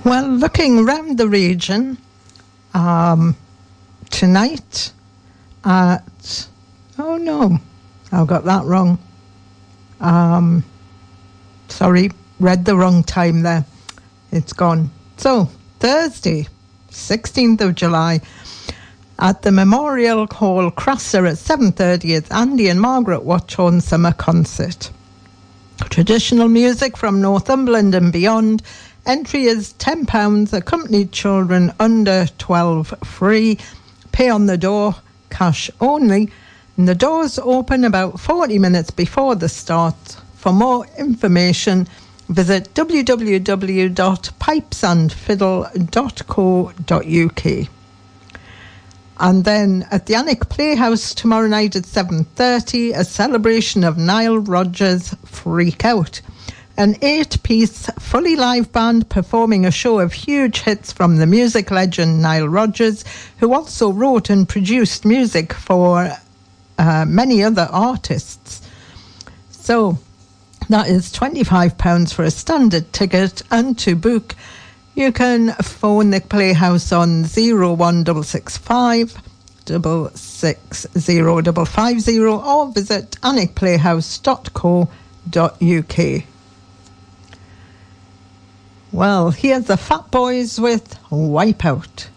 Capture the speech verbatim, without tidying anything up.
Well, looking round the region, um, tonight at... Oh, no, I got that wrong. Um, sorry, read the wrong time there. It's gone. So, Thursday, sixteenth of July, at the Memorial Hall Crasser at seven thirty, it's Andy and Margaret Watchorn Summer Concert. Traditional music from Northumberland and beyond. Entry is ten pounds, accompanied children under twelve free. Pay on the door, cash only. And the doors open about forty minutes before the start. For more information, visit w w w dot pipes and fiddle dot co dot u k. And then at the Annick Playhouse tomorrow night at seven thirty, a celebration of Nile Rodgers' Freak Out. An eight-piece, fully live band performing a show of huge hits from the music legend Nile Rodgers, who also wrote and produced music for uh, many other artists. So that is twenty-five pounds for a standard ticket, and to book, you can phone the Playhouse on zero one six six five, six six zero five five zero or visit annick playhouse dot co dot u k. Well, here's the Fat Boys with Wipeout.